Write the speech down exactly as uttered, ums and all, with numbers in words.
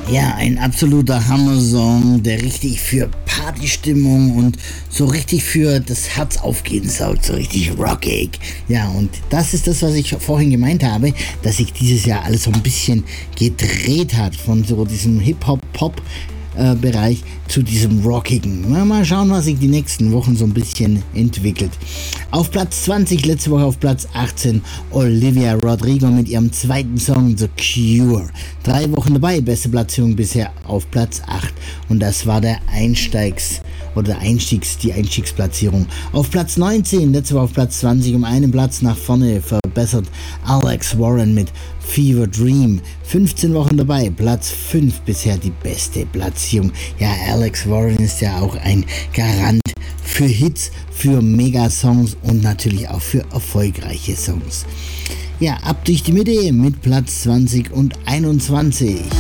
Ja, ein absoluter Hammer-Song, der richtig für Partystimmung und so richtig für das Herz aufgehen saugt, so richtig rockig. Ja, und das ist das, was ich vorhin gemeint habe, dass sich dieses Jahr alles so ein bisschen gedreht hat von so diesem Hip-Hop-Pop Bereich zu diesem rockigen. Mal schauen, was sich die nächsten Wochen so ein bisschen entwickelt. Auf Platz zwanzig, letzte Woche auf Platz achtzehn, Olivia Rodrigo mit ihrem zweiten Song The Cure. Drei Wochen dabei, beste Platzierung bisher auf Platz acht. Und das war der Einsteigs- oder Einstiegs, die Einstiegsplatzierung. Auf Platz neunzehn, letzte Woche auf Platz zwanzig, um einen Platz nach vorne verbessert, Alex Warren mit Fever Dream. fünfzehn Wochen dabei, Platz fünf bisher die beste Platzierung. Ja, Alex Warren ist ja auch ein Garant für Hits, für Megasongs und natürlich auch für erfolgreiche Songs. Ja, ab durch die Mitte mit Platz zwanzig und einundzwanzig.